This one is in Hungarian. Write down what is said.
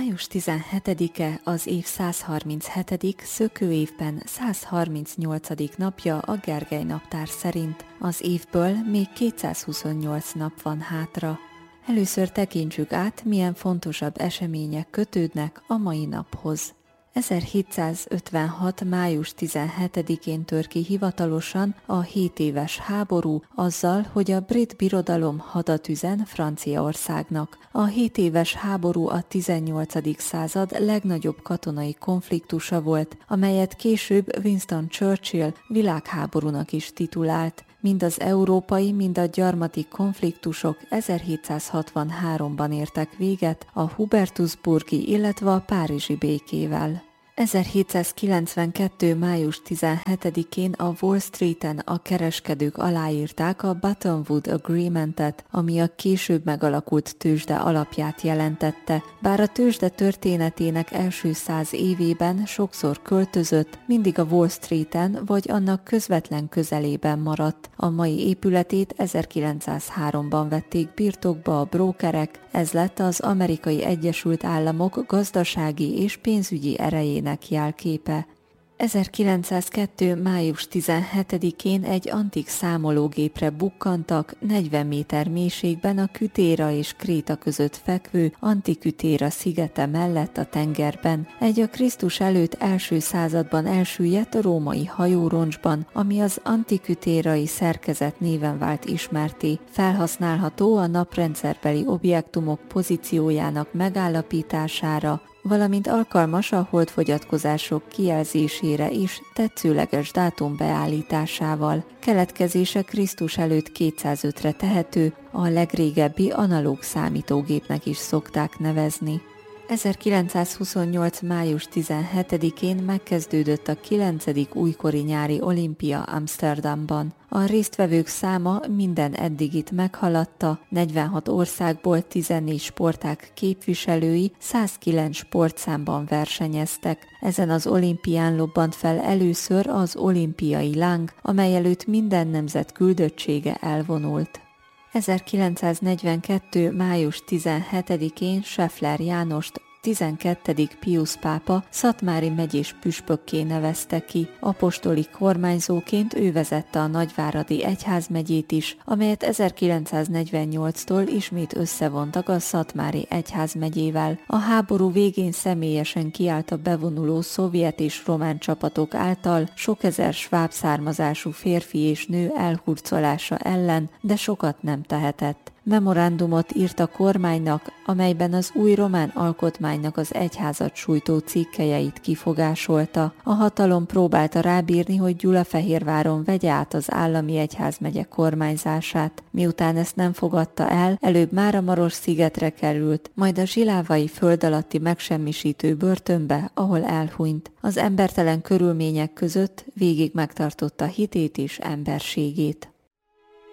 Május 17-e az év 137., szökőévben 138. napja a Gergely naptár szerint. Az évből még 228 nap van hátra. Először tekintsük át, milyen fontosabb események kötődnek a mai naphoz. 1756. május 17-én tör ki hivatalosan a 7 éves háború azzal, hogy a brit birodalom hadat üzen Franciaországnak. A 7 éves háború a 18. század legnagyobb katonai konfliktusa volt, amelyet később Winston Churchill világháborúnak is titulált. Mind az európai, mind a gyarmati konfliktusok 1763-ban értek véget a Hubertusburgi, illetve a párizsi békével. 1792. május 17-én a Wall Streeten a kereskedők aláírták a Bretton Woods Agreement-et, ami a később megalakult tőzsde alapját jelentette. Bár a tőzsde történetének első 100 évében sokszor költözött, mindig a Wall Streeten vagy annak közvetlen közelében maradt. A mai épületét 1903-ban vették birtokba a brókerek, ez lett az Amerikai Egyesült Államok gazdasági és pénzügyi erejének jelképe. 1902. május 17-én egy antik számológépre bukkantak 40 méter mélységben a Kütéra és Kréta között fekvő Antikütéra szigete mellett a tengerben. Egy a Krisztus előtt első században elsüllyedt római hajóroncsban, ami az Antikütérai szerkezet néven vált ismertté. Felhasználható a naprendszerbeli objektumok pozíciójának megállapítására, valamint alkalmas a holdfogyatkozások kijelzésére is tetszőleges dátum beállításával. Keletkezése Krisztus előtt 205-re tehető, a legrégebbi analóg számítógépnek is szokták nevezni. 1928. május 17-én megkezdődött a 9. újkori nyári olimpia Amsterdamban. A résztvevők száma minden eddigit meghaladta, 46 országból 14 sportág képviselői 109 sportszámban versenyeztek. Ezen az olimpián lobbant fel először az olimpiai láng, amely előtt minden nemzet küldöttsége elvonult. 1942. május 17-én Scheffler Jánost 12. Piusz pápa Szatmári megyés püspökké nevezte ki. Apostoli kormányzóként ő vezette a Nagyváradi Egyházmegyét is, amelyet 1948-tól ismét összevontak a Szatmári Egyházmegyével. A háború végén személyesen kiállt a bevonuló szovjet és román csapatok által sok ezer sváb származású férfi és nő elhurcolása ellen, de sokat nem tehetett. Memorandumot írt a kormánynak, amelyben az új román alkotmánynak az egyházat sújtó cikkelyeit kifogásolta. A hatalom próbálta rábírni, hogy Gyulafehérváron vegye át az állami egyházmegye kormányzását. Miután ezt nem fogadta el, előbb Máramarosszigetre került, majd a zsilávai föld alatti megsemmisítő börtönbe, ahol elhunyt. Az embertelen körülmények között végig megtartotta hitét és emberségét.